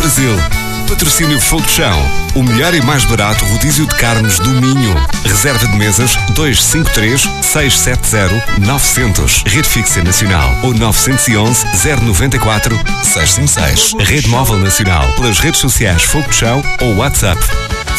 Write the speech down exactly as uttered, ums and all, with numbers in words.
Brasil. Patrocínio Fogo de Chão, o melhor e mais barato rodízio de carnes do Minho. Reserva de mesas dois cinco três, seis sete zero, nove zero zero. Rede fixa nacional ou nove um um, zero nove quatro, seis cinco seis. Rede móvel nacional pelas redes sociais Fogo de Chão ou WhatsApp